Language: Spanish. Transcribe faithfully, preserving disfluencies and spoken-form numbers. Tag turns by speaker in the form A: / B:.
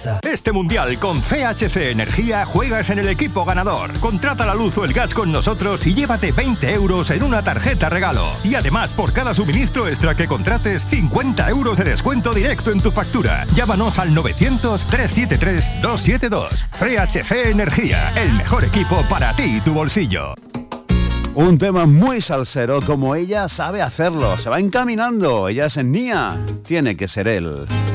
A: casa.
B: Este mundial con C H C Energía juegas en el equipo ganador. Contrata la luz o el gas con nosotros y llévate veinte euros en una tarjeta regalo. Y además, por cada suministro extra que contrates, cincuenta euros de descuento directo en tu factura. Llámanos al novecientos, trescientos setenta y tres, doscientos setenta y dos. C H C Energía, el mejor equipo para ti y tu bolsillo.
C: Un tema muy salsero, como ella sabe hacerlo. Se va encaminando. Ella es Nia. Tiene que ser él.